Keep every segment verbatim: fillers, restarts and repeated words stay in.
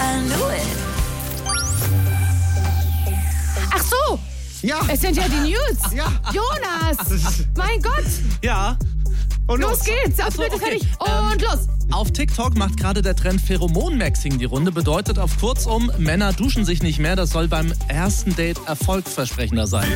I knew it. Ach so, Ja. es sind ja die News. Ja. Jonas, mein Gott. Ja. Und Los geht's, Ach so, bitte okay. fertig. Und los. Auf TikTok macht gerade der Trend Pheromon-Maxing die Runde. Bedeutet auf kurzum, Männer duschen sich nicht mehr. Das soll beim ersten Date erfolgsversprechender sein.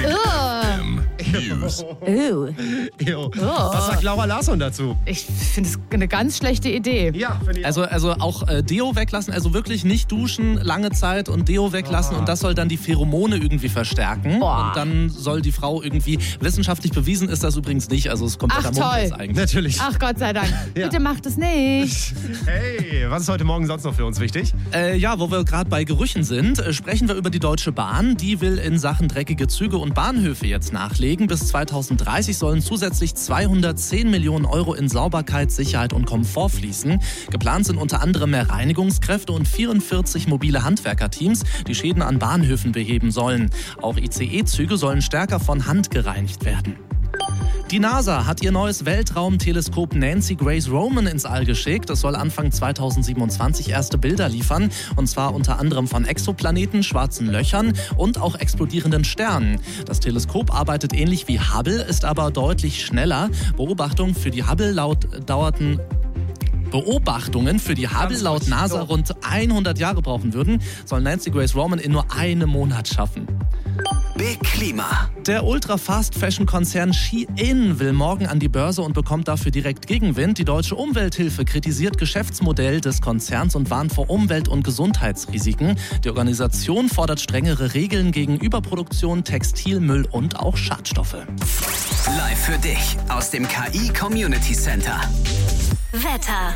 News. Ew. Jo. Was sagt Laura Larsson dazu? Ich finde es eine ganz schlechte Idee. Ja, finde ich. Also, also auch äh, Deo weglassen, also wirklich nicht duschen, lange Zeit und Deo weglassen. Und das soll dann die Pheromone irgendwie verstärken. Boah. Und dann soll die Frau irgendwie, wissenschaftlich bewiesen ist das übrigens nicht, also es ist kompletter Ach, toll. Mumpitz eigentlich. Natürlich. Ach Gott sei Dank. Ja. Bitte macht es nicht. Hey, was ist heute Morgen sonst noch für uns wichtig? Äh, ja, wo wir gerade bei Gerüchen sind, äh, sprechen wir über die Deutsche Bahn. Die will in Sachen dreckige Züge und Bahnhöfe jetzt nachlegen. Bis zweitausenddreißig sollen zusätzlich zweihundertzehn Millionen Euro in Sauberkeit, Sicherheit und Komfort fließen. Geplant sind unter anderem mehr Reinigungskräfte und vierundvierzig mobile Handwerkerteams, die Schäden an Bahnhöfen beheben sollen. Auch I C E-Züge sollen stärker von Hand gereinigt werden. Die NASA hat ihr neues Weltraumteleskop Nancy Grace Roman ins All geschickt. Es soll Anfang zweitausendsiebenundzwanzig erste Bilder liefern. Und zwar unter anderem von Exoplaneten, schwarzen Löchern und auch explodierenden Sternen. Das Teleskop arbeitet ähnlich wie Hubble, ist aber deutlich schneller. Beobachtungen für die Hubble laut dauerten Beobachtungen für die Hubble laut NASA rund hundert Jahre brauchen würden, soll Nancy Grace Roman in nur einem Monat schaffen. Big Klima. Der Ultra-Fast-Fashion-Konzern Shein will morgen an die Börse und bekommt dafür direkt Gegenwind. Die Deutsche Umwelthilfe kritisiert Geschäftsmodell des Konzerns und warnt vor Umwelt- und Gesundheitsrisiken. Die Organisation fordert strengere Regeln gegen Überproduktion, Textilmüll und auch Schadstoffe. Live für dich aus dem K I Community Center. Wetter.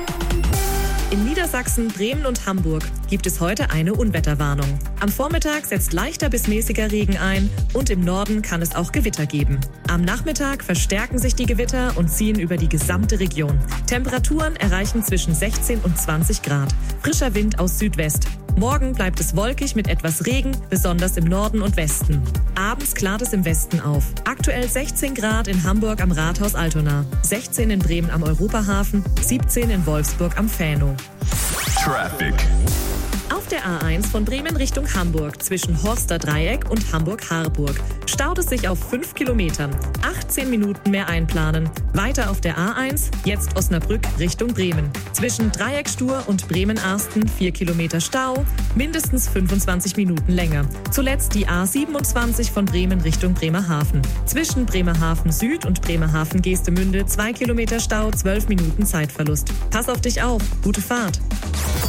In Niedersachsen, Bremen und Hamburg gibt es heute eine Unwetterwarnung. Am Vormittag setzt leichter bis mäßiger Regen ein und im Norden kann es auch Gewitter geben. Am Nachmittag verstärken sich die Gewitter und ziehen über die gesamte Region. Temperaturen erreichen zwischen sechzehn und zwanzig Grad. Frischer Wind aus Südwest. Morgen bleibt es wolkig mit etwas Regen, besonders im Norden und Westen. Abends klart es im Westen auf. Aktuell sechzehn Grad in Hamburg am Rathaus Altona, sechzehn in Bremen am Europahafen, siebzehn in Wolfsburg am Fähno. Traffic. Auf der A eins von Bremen Richtung Hamburg zwischen Horster Dreieck und Hamburg-Harburg staut es sich auf fünf Kilometern. achtzehn Minuten mehr einplanen. Weiter auf der A eins, jetzt Osnabrück Richtung Bremen. Zwischen Dreieckstur und Bremen-Arsten vier Kilometer Stau, mindestens fünfundzwanzig Minuten länger. Zuletzt die A siebenundzwanzig von Bremen Richtung Bremerhaven. Zwischen Bremerhaven Süd und Bremerhaven-Geestemünde zwei Kilometer Stau, zwölf Minuten Zeitverlust. Pass auf dich auf, gute Fahrt.